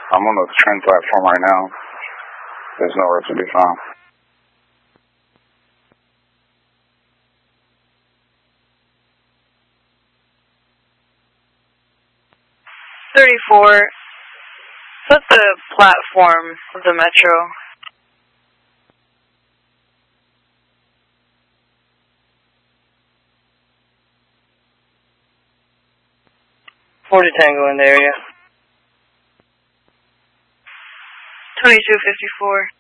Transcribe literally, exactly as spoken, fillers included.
I'm on the train platform right now. There's nowhere to be found. thirty-four. What's the platform of the metro? forty Tango in the area. twenty-two fifty-four.